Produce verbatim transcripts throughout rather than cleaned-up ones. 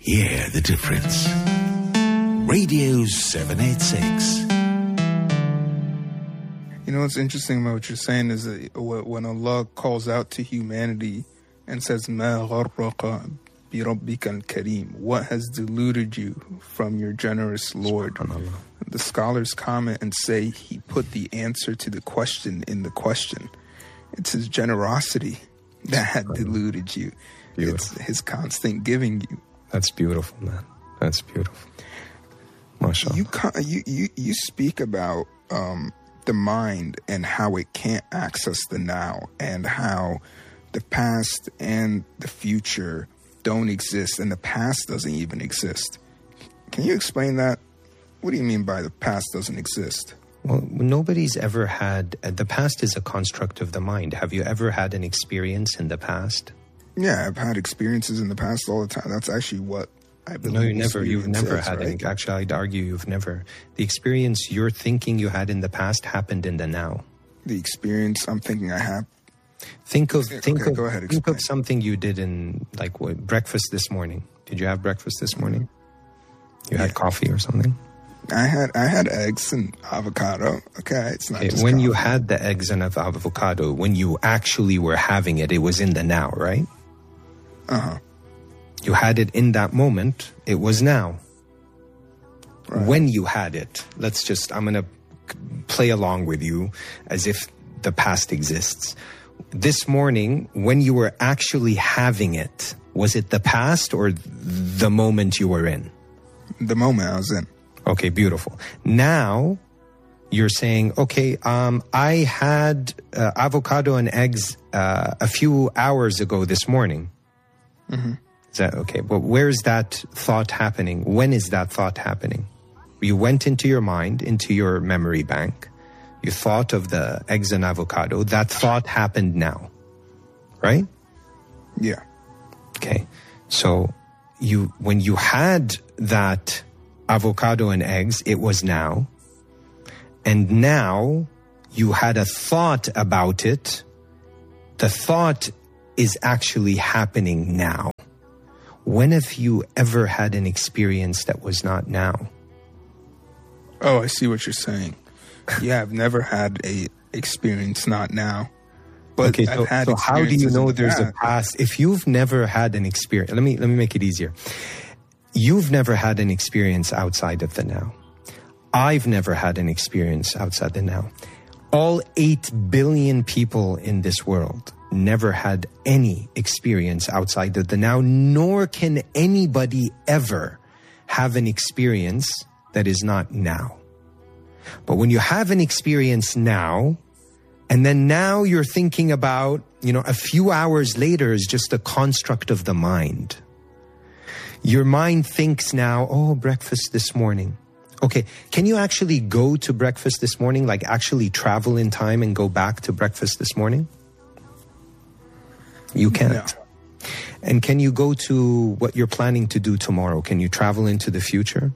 Hear the difference. Radio seven eighty-six. You know what's interesting about what you're saying is that when Allah calls out to humanity and says, مَا غَرَّقَ بِرَبِّكَ الْكَرِيمِ, what has deluded you from your generous Lord? The scholars comment and say he put the answer to the question in the question. It's his generosity that had deluded you. Beautiful. It's his constant giving you. That's beautiful, man. That's beautiful. MashaAllah. You, you, you, you speak about um, the mind and how it can't access the now, and how the past and the future don't exist, and the past doesn't even exist. Can you explain that? What do you mean by the past doesn't exist? Well, nobody's ever had... Uh, the past is a construct of the mind. Have you ever had an experience in the past? Yeah, I've had experiences in the past all the time. That's actually what I believe. No, you never. You've never is, had right? any. Actually, I'd argue you've never. The experience you're thinking you had in the past happened in the now. The experience I'm thinking I have... Think of think okay, of go ahead, think of something you did in like what, breakfast this morning. Did you have breakfast this morning? You yeah. had coffee or something? I had I had eggs and avocado. Okay, it's not. Okay, just when coffee. you had the eggs and avocado, when you actually were having it, it was in the now, right? Uh huh. You had it in that moment. It was now. Right. When you had it, let's just. I'm gonna play along with you as if the past exists. This morning, when you were actually having it, was it the past or the moment you were in? The moment I was in. Okay, beautiful. Now, you're saying, okay, um, I had uh, avocado and eggs uh, a few hours ago this morning. Mm-hmm. Is that okay? But where's that thought happening? When is that thought happening? You went into your mind, into your memory bank. You thought of the eggs and avocado. That thought happened now, right? Yeah. Okay. So you, when you had that avocado and eggs, it was now. And now you had a thought about it. The thought is actually happening now. When have you ever had an experience that was not now? Oh, I see what you're saying. Yeah, I've never had a experience not now. But okay, so, I've had so how do you know the there's past. a past? If you've never had an experience, let me let me make it easier. You've never had an experience outside of the now. I've never had an experience outside the now. All eight billion people in this world never had any experience outside of the now, nor can anybody ever have an experience that is not now. But when you have an experience now, and then now you're thinking about, you know, a few hours later is just a construct of the mind. Your mind thinks now, oh, breakfast this morning. Okay, can you actually go to breakfast this morning, like actually travel in time and go back to breakfast this morning? You can't. No. And can you go to what you're planning to do tomorrow? Can you travel into the future?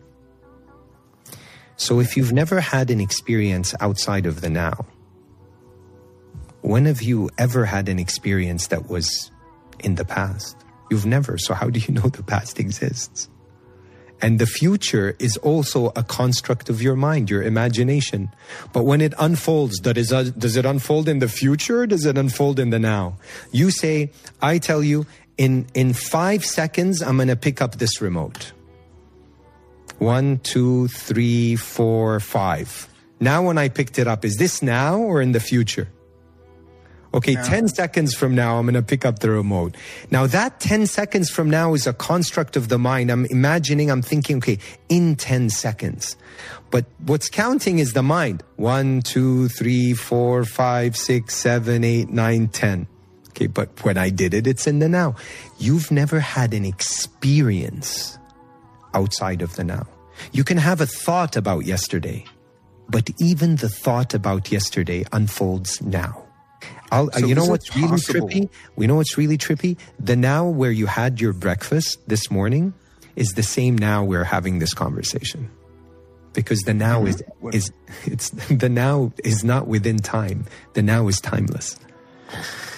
So if you've never had an experience outside of the now, when have you ever had an experience that was in the past? You've never. So how do you know the past exists? And the future is also a construct of your mind, your imagination. But when it unfolds, that is, uh, does it unfold in the future or does it unfold in the now? You say, I tell you, in, in five seconds, I'm going to pick up this remote. One, two, three, four, five. Now when I picked it up, is this now or in the future? Okay, now. ten seconds from now, I'm going to pick up the remote. Now that ten seconds from now is a construct of the mind. I'm imagining, I'm thinking, okay, in ten seconds. But what's counting is the mind. One, two, three, four, five, six, seven, eight, nine, ten. Okay, but when I did it, it's in the now. You've never had an experience outside of the now. You can have a thought about yesterday, but even the thought about yesterday unfolds now. I'll, So you know is it what's really possible- trippy? We know what's really trippy? The now where you had your breakfast this morning is the same now we're having this conversation. Because the now is, What- is it's the now is not within time. The now is timeless.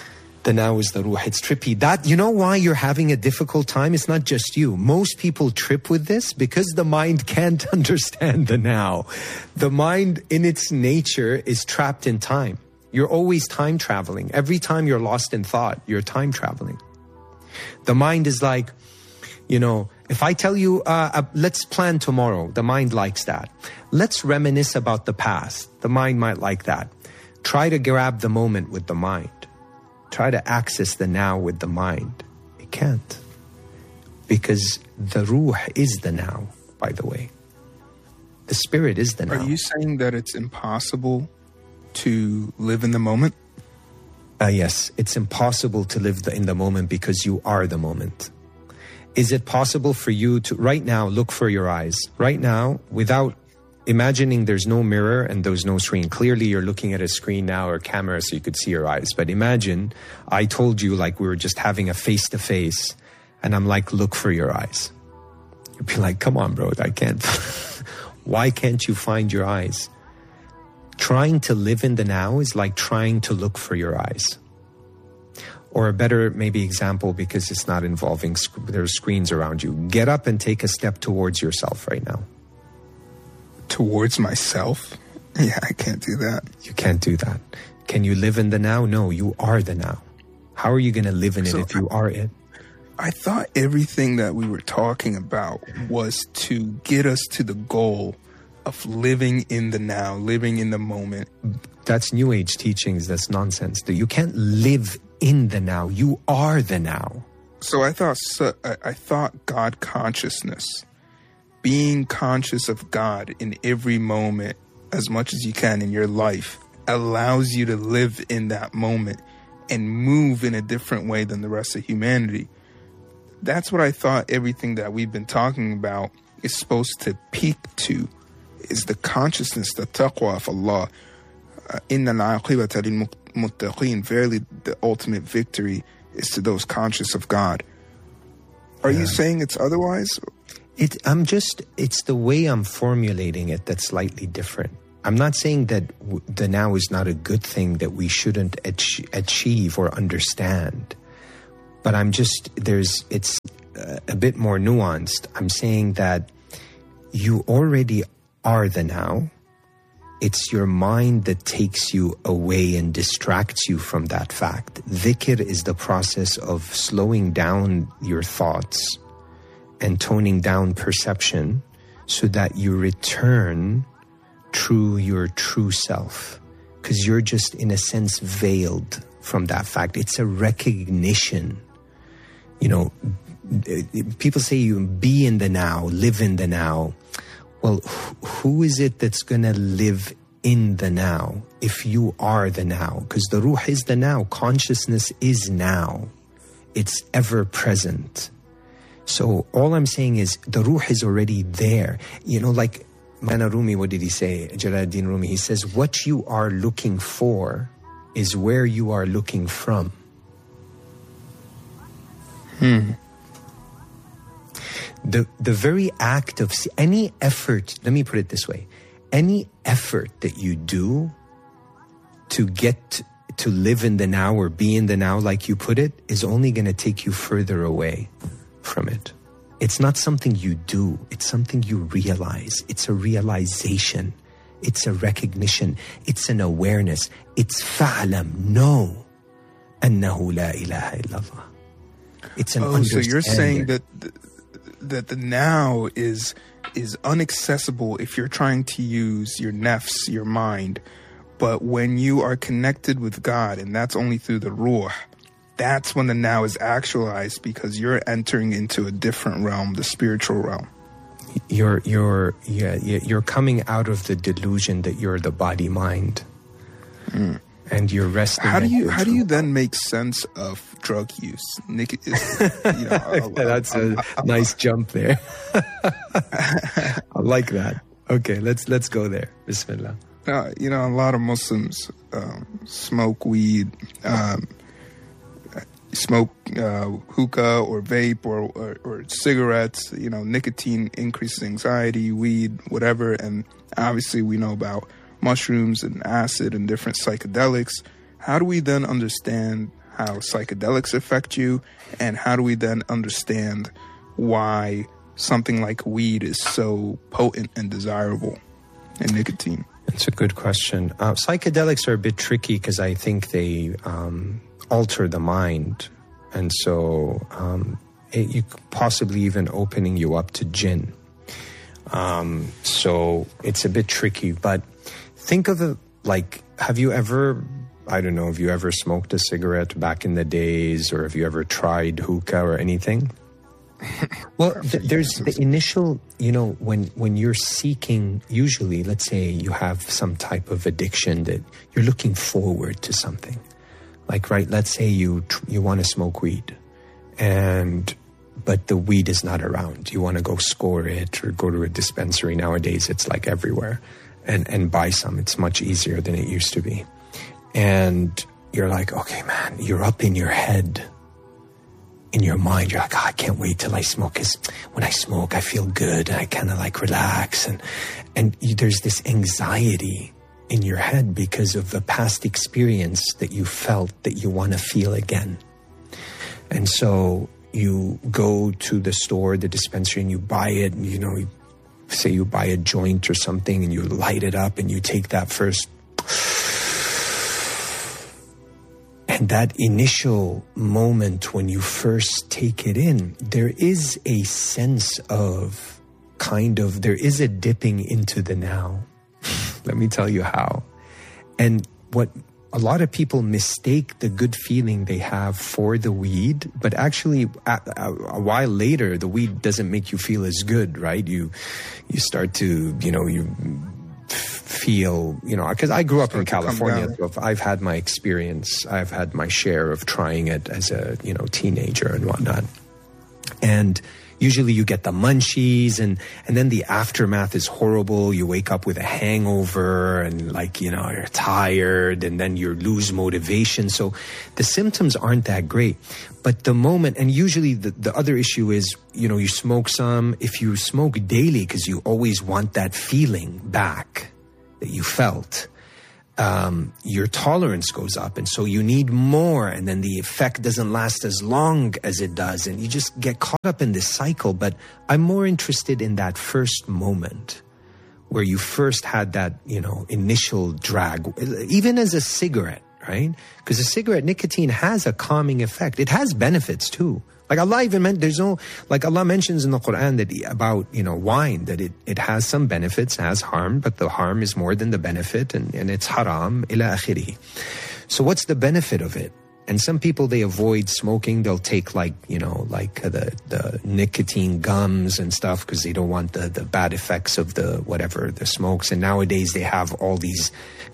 The now is the ruh. It's trippy. That, you know why you're having a difficult time? It's not just you. Most people trip with this because the mind can't understand the now. The mind in its nature is trapped in time. You're always time traveling. Every time you're lost in thought, you're time traveling. The mind is like, you know, if I tell you, uh, uh, let's plan tomorrow, the mind likes that. Let's reminisce about the past. The mind might like that. Try to grab the moment with the mind. Try to access the now with the mind. It can't. Because the ruh is the now, by the way. The spirit is the now. Are you saying that it's impossible to live in the moment? Uh, yes, it's impossible to live the, in the moment because you are the moment. Is it possible for you to, right now, look for your eyes? Right now, without imagining there's no mirror and there's no screen. Clearly, you're looking at a screen now or camera so you could see your eyes. But imagine I told you like we were just having a face-to-face and I'm like, look for your eyes. You'd be like, come on, bro, I can't. Why can't you find your eyes? Trying to live in the now is like trying to look for your eyes. Or a better maybe example, because it's not involving, sc- there's screens around you. Get up and take a step towards yourself right now. Towards myself? Yeah, I can't do that. You can't do that. Can you live in the now? No, you are the now. How are you going to live in it So if you are it? I thought everything that we were talking about was to get us to the goal of living in the now, living in the moment. That's New Age teachings. That's nonsense. You can't live in the now. You are the now. So I thought, so, I, I thought God consciousness, being conscious of God in every moment as much as you can in your life, allows you to live in that moment and move in a different way than the rest of humanity. That's what I thought everything that we've been talking about is supposed to peak to, is the consciousness, the taqwa of Allah. Inna al-aqibata lil-muttaqin. Verily, the ultimate victory is to those conscious of God. Are yeah. you saying it's otherwise? It, I'm just, it's the way I'm formulating it that's slightly different. I'm not saying that w- the now is not a good thing that we shouldn't ach- achieve or understand. But I'm just, there's, it's uh, a bit more nuanced. I'm saying that you already are the now. It's your mind that takes you away and distracts you from that fact. Dhikr is the process of slowing down your thoughts and toning down perception so that you return to your true self. Because you're just, in a sense, veiled from that fact. It's a recognition. You know, people say you be in the now, live in the now. Well, who is it that's going to live in the now if you are the now? Because the ruh is the now. Consciousness is now. It's ever present. So all I'm saying is the ruh is already there. You know, like Mana Rumi, what did he say? Jalaluddin Rumi, he says, what you are looking for is where you are looking from. Hmm. The the very act of any effort, let me put it this way, any effort that you do to get to live in the now or be in the now, like you put it, is only going to take you further away from it. It's not something you do. It's something you realize. It's a realization. It's a recognition. It's an awareness. It's fa'lam, know, annahu la ilaha illallah. It's an oh, so you're saying that the, that the now is is inaccessible if you're trying to use your nafs, your mind. But when you are connected with God, and that's only through the ruh, that's when the now is actualized, because you're entering into a different realm, the spiritual realm. You're you're yeah, you're coming out of the delusion that you're the body mind, mm. and you're resting. How do you how do you then make sense of drug use? Nick, you know, that's a nice jump there. I like that. Okay, let's let's go there. Bismillah. Uh, you know, a lot of Muslims um, smoke weed, um, smoke uh, hookah or vape or, or, or cigarettes. You know, nicotine increases anxiety, weed, whatever. And obviously we know about mushrooms and acid and different psychedelics. How do we then understand how psychedelics affect you, and how do we then understand why something like weed is so potent and desirable in nicotine? It's a good question. Uh, psychedelics are a bit tricky because I think they um, alter the mind. And so um, it, you could possibly even opening you up to jinn. Um, so it's a bit tricky. But think of it like, have you ever, I don't know, have you ever smoked a cigarette back in the days, or have you ever tried hookah or anything? Well, th- there's the initial, you know, when, when you're seeking, usually, let's say you have some type of addiction that you're looking forward to something. Like, right, let's say you tr- you want to smoke weed, and but the weed is not around. You want to go score it or go to a dispensary. Nowadays, it's like everywhere, and, and buy some. It's much easier than it used to be. And you're like, okay, man, you're up in your head. In your mind, you're like, oh, I can't wait till I smoke, because when I smoke, I feel good and I kind of like relax. And and you, there's this anxiety in your head because of the past experience that you felt that you want to feel again. And so you go to the store, the dispensary, and you buy it. And, you know, you, say you buy a joint or something and you light it up and you take that first. And that initial moment when you first take it in, there is a sense of kind of, there is a dipping into the now. Let me tell you how. And what a lot of people mistake the good feeling they have for the weed, but actually a, a, a while later, the weed doesn't make you feel as good, right? You, you start to, you know, you feel, you know, because I grew up in California, so I've had my experience. I've had my share of trying it as a, you know, teenager and whatnot. And usually you get the munchies, and, and then the aftermath is horrible. You wake up with a hangover and, like, you know, you're tired, and then you lose motivation. So the symptoms aren't that great. But the moment, and usually the, the other issue is, you know, you smoke some. If you smoke daily, because you always want that feeling back that you felt, um, your tolerance goes up. And so you need more, and then the effect doesn't last as long as it does. And you just get caught up in this cycle. But I'm more interested in that first moment where you first had that, you know, initial drag, even as a cigarette, right? Because a cigarette, nicotine has a calming effect. It has benefits too. Like Allah even meant, there's no, like Allah mentions in the Quran that about, you know, wine, that it, it has some benefits, has harm, but the harm is more than the benefit, and, and it's haram, ila akhiri. So what's the benefit of it? And some people, they avoid smoking. They'll take, like, you know, like the, the nicotine gums and stuff because they don't want the, the bad effects of the whatever, the smokes. And nowadays they have all these